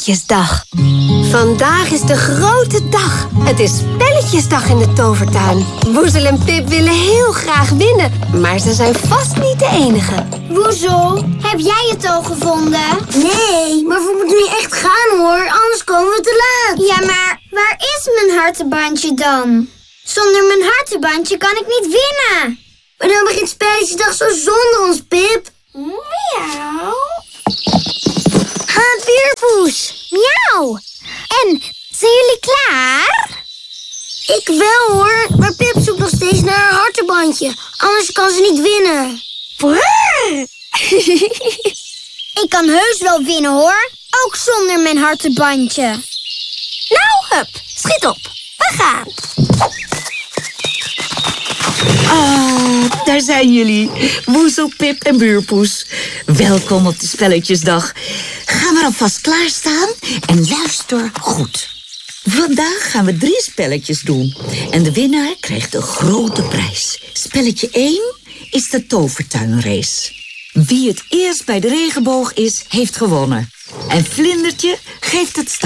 Spelletjesdag. Vandaag is de grote dag. Het is Spelletjesdag in de tovertuin. Woezel en Pip willen heel graag winnen, maar ze zijn vast niet de enige. Woezel, heb jij het al gevonden? Nee, maar we moeten nu echt gaan hoor, anders komen we te laat. Ja, maar waar is mijn hartenbandje dan? Zonder mijn hartenbandje kan ik niet winnen. Maar dan begint Spelletjesdag zo zonder ons, Pip. Miauw. Ha, Bierpoes. Miauw. En, zijn jullie klaar? Ik wel hoor, maar Pip zoekt nog steeds naar haar hartenbandje. Anders kan ze niet winnen. Brrr. Ik kan heus wel winnen hoor. Ook zonder mijn hartenbandje. Nou, hup. Schiet op. We gaan. Ah, daar zijn jullie. Woezel, Pip en Buurpoes. Welkom op de Spelletjesdag. Ga maar alvast klaarstaan en luister goed. Vandaag gaan we 3 spelletjes doen. En de winnaar krijgt een grote prijs. Spelletje 1 is de tovertuinrace. Wie het eerst bij de regenboog is, heeft gewonnen. En Vlindertje geeft het start.